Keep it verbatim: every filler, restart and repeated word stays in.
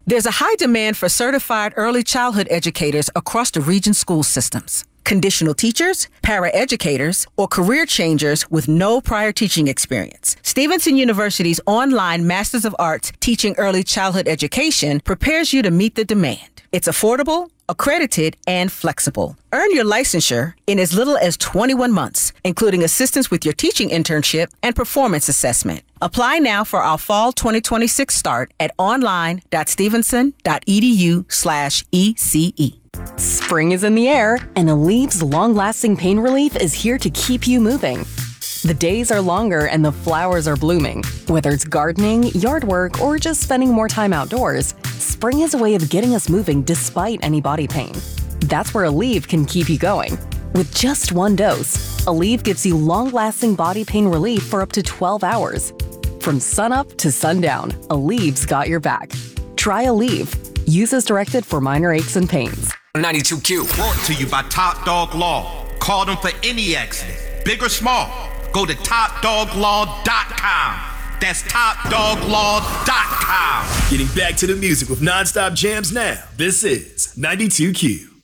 There's a high demand for certified early childhood educators across the region's school systems. Conditional teachers, paraeducators, or career changers with no prior teaching experience. Stevenson University's online Masters of Arts Teaching Early Childhood Education prepares you to meet the demand. It's affordable, accredited, and flexible. Earn your licensure in as little as twenty-one months, including assistance with your teaching internship and performance assessment. Apply now for our fall twenty twenty-six start at online.stevenson.edu slash ECE. Spring is in the air, and Aleve long-lasting pain relief is here to keep you moving. The days are longer and the flowers are blooming. Whether it's gardening, yard work, or just spending more time outdoors, spring is a way of getting us moving despite any body pain. That's where Aleve can keep you going. With just one dose, Aleve gives you long-lasting body pain relief for up to twelve hours. From sunup to sundown, Aleve's got your back. Try Aleve. Use as directed for minor aches and pains. ninety-two Q. Brought to you by Top Dog Law. Call them for any accident, big or small. Go to top dog law dot com. That's top dog law dot com. Getting back to the music with nonstop jams now. This is ninety-two Q.